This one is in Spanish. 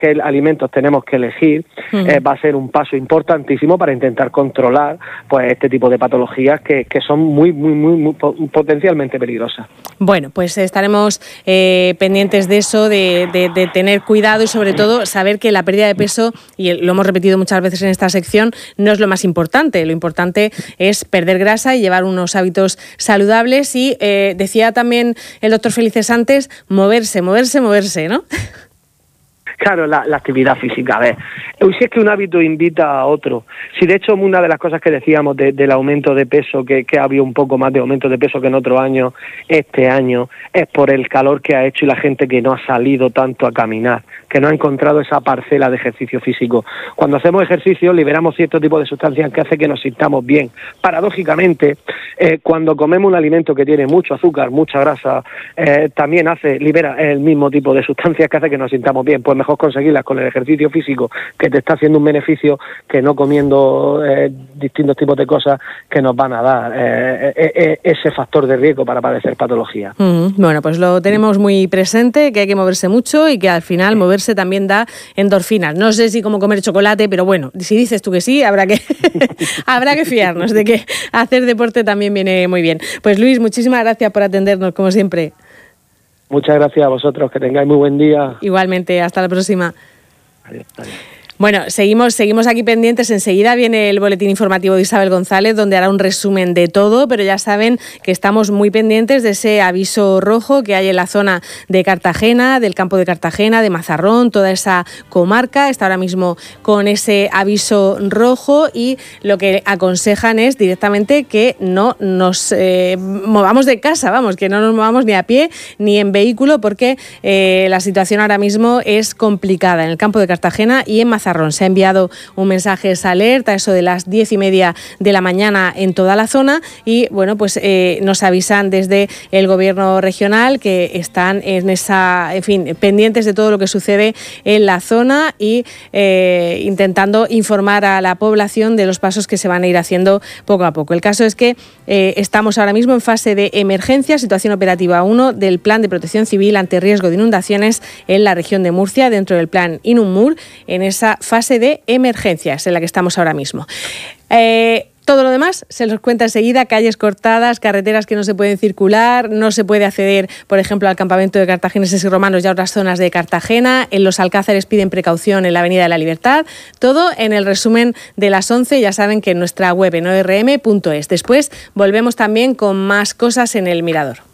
qué alimentos tenemos que elegir, va a ser un paso importantísimo para intentar controlar pues este tipo de patologías que son muy potencialmente peligrosas. Bueno, pues estaremos pendientes de eso, de tener cuidado y sobre todo saber que la pérdida de peso, y lo hemos repetido muchas veces en esta sección, no es lo más importante. Lo importante es perder grasa y llevar unos hábitos saludables y decía también el doctor Felices antes, moverse, ¿no? Claro, la actividad física. A ver, si es que un hábito invita a otro. Si de hecho una de las cosas que decíamos del aumento de peso, que ha habido un poco más de aumento de peso que en otros años, este año, es por el calor que ha hecho y la gente que no ha salido tanto a caminar, que no ha encontrado esa parcela de ejercicio físico. Cuando hacemos ejercicio liberamos cierto tipo de sustancias que hace que nos sintamos bien. Paradójicamente, cuando comemos un alimento que tiene mucho azúcar, mucha grasa, también libera el mismo tipo de sustancias que hace que nos sintamos bien. Pues mejor conseguirlas con el ejercicio físico, que te está haciendo un beneficio, que no comiendo distintos tipos de cosas que nos van a dar ese factor de riesgo para padecer patología. Bueno, pues lo tenemos muy presente, que hay que moverse mucho y que al final moverse también da endorfinas. No sé si como comer chocolate, pero bueno, si dices tú que sí, habrá que habrá que fiarnos de que hacer deporte también viene muy bien. Pues Luis, muchísimas gracias por atendernos, como siempre. Muchas gracias a vosotros, que tengáis muy buen día. Igualmente, hasta la próxima. Adiós. Bueno, seguimos aquí pendientes. Enseguida viene el boletín informativo de Isabel González, donde hará un resumen de todo, pero ya saben que estamos muy pendientes de ese aviso rojo que hay en la zona de Cartagena, del campo de Cartagena, de Mazarrón, toda esa comarca está ahora mismo con ese aviso rojo y lo que aconsejan es directamente que no nos movamos de casa, que no nos movamos ni a pie ni en vehículo, porque la situación ahora mismo es complicada en el campo de Cartagena y en Mazarrón. Se ha enviado un mensaje esa alerta, eso de las 10:30 de la mañana en toda la zona y bueno, pues nos avisan desde el gobierno regional que están pendientes de todo lo que sucede en la zona y intentando informar a la población de los pasos que se van a ir haciendo poco a poco. El caso es que estamos ahora mismo en fase de emergencia, situación operativa 1 del Plan de Protección Civil ante riesgo de inundaciones en la región de Murcia, dentro del Plan Inunmur, en esa fase de emergencias en la que estamos ahora mismo. Todo lo demás se los cuenta enseguida: calles cortadas, carreteras que no se pueden circular, no se puede acceder, por ejemplo, al campamento de cartagineses y romanos y a otras zonas de Cartagena. En los Alcázares piden precaución en la Avenida de la Libertad. Todo en el resumen de las 11, ya saben que en nuestra web en orm.es. Después volvemos también con más cosas en El Mirador.